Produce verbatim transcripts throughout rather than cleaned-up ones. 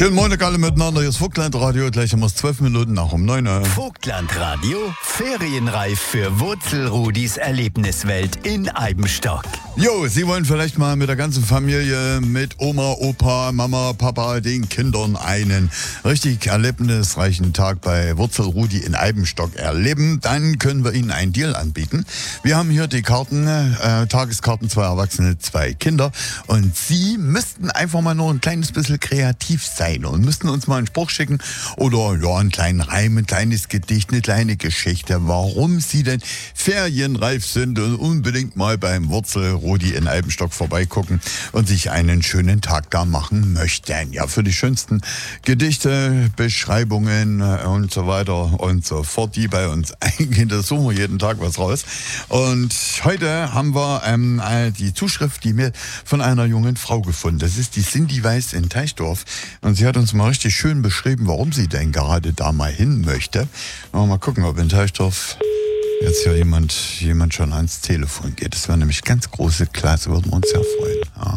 Schönen Montag alle miteinander, hier ist Vogtlandradio, gleich haben wir es zwölf Minuten nach um neun Uhr. Vogtlandradio, ferienreif für Wurzelrudis Erlebniswelt in Eibenstock. Jo, Sie wollen vielleicht mal mit der ganzen Familie, mit Oma, Opa, Mama, Papa, den Kindern einen richtig erlebnisreichen Tag bei Wurzelrudi in Eibenstock erleben. Dann können wir Ihnen einen Deal anbieten. Wir haben hier die Karten, äh, Tageskarten, zwei Erwachsene, zwei Kinder. Und Sie müssten einfach mal nur ein kleines bisschen kreativ sein und müssten uns mal einen Spruch schicken oder ja, einen kleinen Reim, ein kleines Gedicht, eine kleine Geschichte, warum Sie denn ferienreif sind und unbedingt mal beim Wurzelrudi in Eibenstock vorbeigucken und sich einen schönen Tag da machen möchten. Ja, für die schönsten Gedichte, Beschreibungen und so weiter und so fort, die bei uns eingehen, da suchen wir jeden Tag was raus. Und heute haben wir ähm, die Zuschrift, die mir von einer jungen Frau gefunden. Das ist die Cindy Weiß in Teichdorf. Und sie hat uns mal richtig schön beschrieben, warum sie denn gerade da mal hin möchte. Mal gucken, ob in Teichdorf jetzt hier jemand, jemand schon ans Telefon geht. Das wäre nämlich ganz große Klasse, würden wir uns ja freuen. Ja.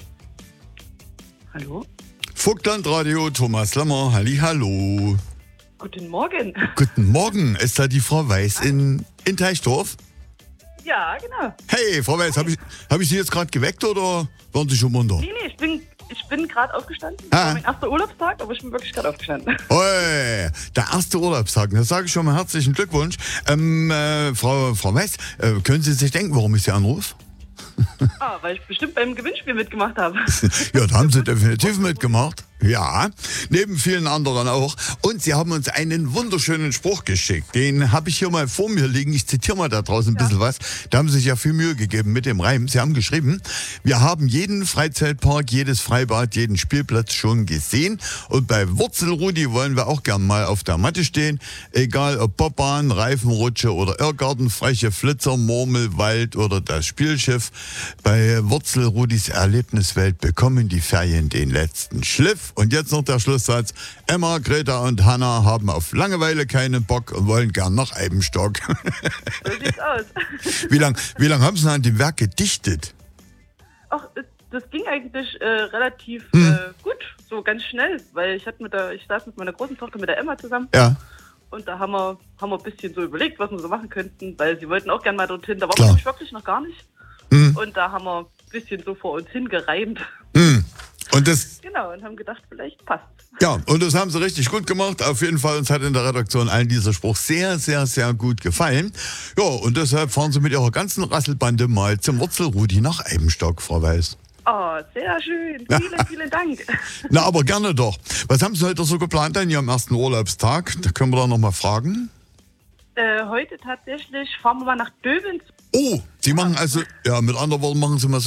Hallo? Vogtlandradio, Thomas Lammer, hallihallo. Guten Morgen. Guten Morgen, ist da die Frau Weiß in, in Teichdorf? Ja, genau. Hey, Frau Weiß, habe ich, hab ich Sie jetzt gerade geweckt oder waren Sie schon munter? Nee, nee, ich bin, ich bin gerade aufgestanden. Ah. Das war mein erster Urlaubstag, aber ich bin wirklich gerade aufgestanden. Oi, der erste Urlaubstag, das sage ich schon mal herzlichen Glückwunsch. Ähm, äh, Frau, Frau Weiß, äh, können Sie sich denken, warum ich Sie anrufe? Ah, weil ich bestimmt beim Gewinnspiel mitgemacht habe. Ja, da haben Sie definitiv mitgemacht. Ja, neben vielen anderen auch. Und Sie haben uns einen wunderschönen Spruch geschickt. Den habe ich hier mal vor mir liegen. Ich zitiere mal da draußen ein Ja. bisschen was. Da haben Sie sich ja viel Mühe gegeben mit dem Reim. Sie haben geschrieben, wir haben jeden Freizeitpark, jedes Freibad, jeden Spielplatz schon gesehen. Und bei Wurzelrudi wollen wir auch gern mal auf der Matte stehen. Egal ob Bobbahn, Reifenrutsche oder Irrgarten, freche Flitzer, Murmel, Wald oder das Spielschiff. Bei Wurzelrudis Erlebniswelt bekommen die Ferien den letzten Schliff. Und jetzt noch der Schlusssatz. Emma, Greta und Hanna haben auf Langeweile keinen Bock und wollen gern nach Eibenstock. So sieht's aus. Wie lange wie lang haben Sie denn an dem Werk gedichtet? Ach, das, das ging eigentlich äh, relativ Hm. äh, gut, so ganz schnell, weil ich hatte mit der, ich saß mit meiner großen Tochter, mit der Emma zusammen. Ja, Und da haben wir, haben wir ein bisschen so überlegt, was wir so machen könnten, weil sie wollten auch gerne mal dorthin. Da waren Klar. wir nämlich wirklich noch gar nicht. Hm. Und da haben wir ein bisschen so vor uns hingereimt. hm. Und das, Genau, und haben gedacht, vielleicht passt. ja, und das haben Sie richtig gut gemacht. Auf jeden Fall, uns hat in der Redaktion allen dieser Spruch sehr, sehr, sehr gut gefallen. Ja, und deshalb fahren Sie mit Ihrer ganzen Rasselbande mal zum Wurzelrudi nach Eibenstock, Frau Weiß. Oh, sehr schön. Vielen, vielen Dank. Na, aber gerne doch. Was haben Sie heute so geplant an Ihrem ersten Urlaubstag? Da können wir da noch mal fragen. Äh, heute tatsächlich fahren wir mal nach Döbens. Oh, Sie machen also, ja, mit anderen Worten machen Sie mal so